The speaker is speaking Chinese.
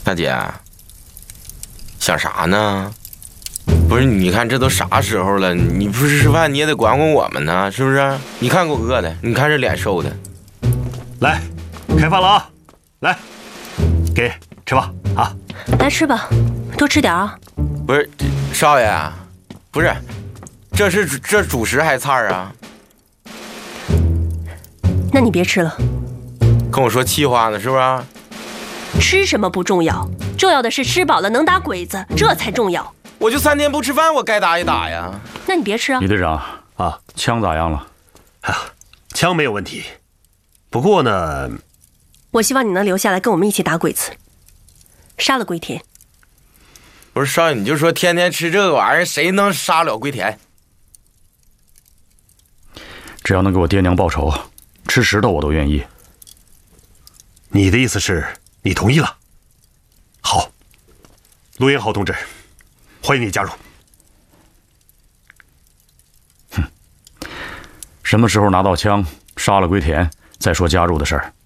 大姐，想啥呢？不是，你看这都啥时候了，你不是吃饭你也得管管我们呢，是不是？你看给我饿的，你看这脸瘦的。 来，开饭了啊！来，给吃吧啊！ 来吃吧，多吃点啊。 不是，少爷，不是，这主食还菜啊？ 那你别吃了。 跟我说气话呢，是不是？ 吃什么不重要，重要的是吃饱了能打鬼子，这才重要。 我就3天不吃饭，我该打也打呀。 那你别吃啊。 李队长啊，枪咋样了？ 啊，枪没有问题，不过呢， 我希望你能留下来跟我们一起打鬼子，杀了龟田。 不是少爷，你就说天天吃这个玩意儿，谁能杀了龟田？ 只要能给我爹娘报仇，吃石头我都愿意。 你的意思是你同意了？好，陆彦豪同志，欢迎你加入。 什么时候拿到枪，杀了龟田，再说加入的事儿。